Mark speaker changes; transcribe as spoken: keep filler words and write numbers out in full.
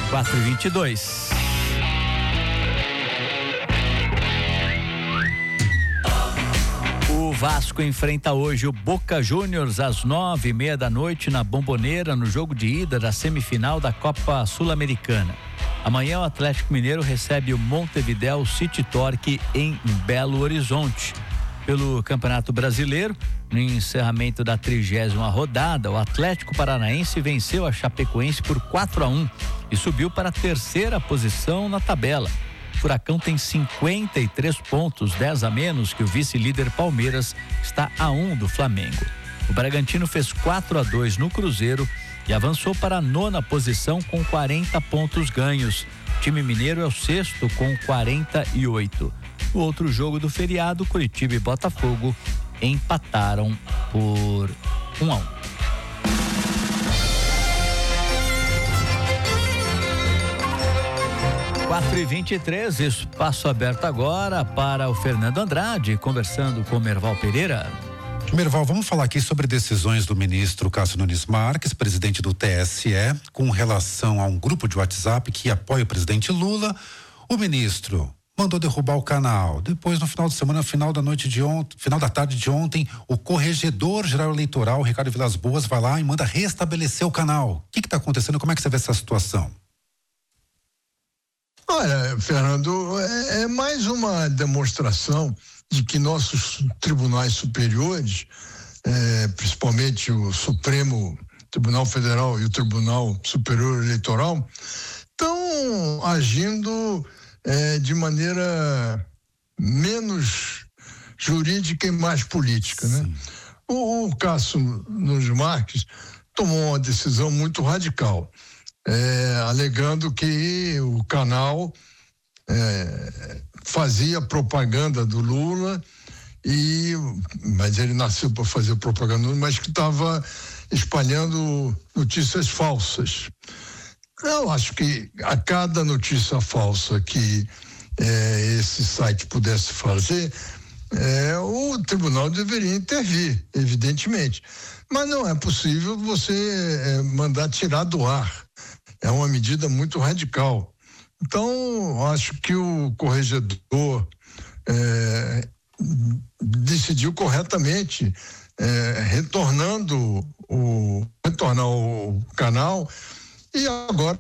Speaker 1: quatro e vinte e dois. O Vasco enfrenta hoje o Boca Juniors às nove e meia da noite na Bombonera, no jogo de ida da semifinal da Copa Sul-Americana. Amanhã o Atlético Mineiro recebe o Montevidéu City Torque em Belo Horizonte. Pelo Campeonato Brasileiro, no encerramento da trigésima rodada, o Atlético Paranaense venceu a Chapecoense por quatro a um e subiu para a terceira posição na tabela. O Furacão tem cinquenta e três pontos, dez a menos que o vice-líder Palmeiras, está a um do Flamengo. O Bragantino fez quatro a dois no Cruzeiro e avançou para a nona posição com quarenta pontos ganhos. O time mineiro é o sexto com quarenta e oito. No outro jogo do feriado, Curitiba e Botafogo empataram por um a um. quatro e vinte e três, espaço aberto agora para o Fernando Andrade, conversando com o Merval Pereira.
Speaker 2: Merval, vamos falar aqui sobre decisões do ministro Cássio Nunes Marques, presidente do T S E, com relação a um grupo de WhatsApp que apoia o presidente Lula. O ministro mandou derrubar o canal. Depois, no final de semana, final da noite de ontem, final da tarde de ontem, o corregedor geral eleitoral, Ricardo Vilas Boas, vai lá e manda restabelecer o canal. O que está acontecendo? Como é que você vê essa situação?
Speaker 3: Olha, Fernando, é, é mais uma demonstração de que nossos tribunais superiores, é, principalmente o Supremo Tribunal Federal e o Tribunal Superior Eleitoral, estão agindo é, de maneira menos jurídica e mais política, né? O, o Cássio Nunes Marques tomou uma decisão muito radical, é, alegando que o canal é, fazia propaganda do Lula, e, mas ele nasceu para fazer propaganda, mas que estava espalhando notícias falsas. Eu acho que a cada notícia falsa que é, esse site pudesse fazer, é, o tribunal deveria intervir, evidentemente. Mas não é possível você é, mandar tirar do ar. É uma medida muito radical. Então, acho que o corregedor é, decidiu corretamente, é, retornando o, retornar o canal, e agora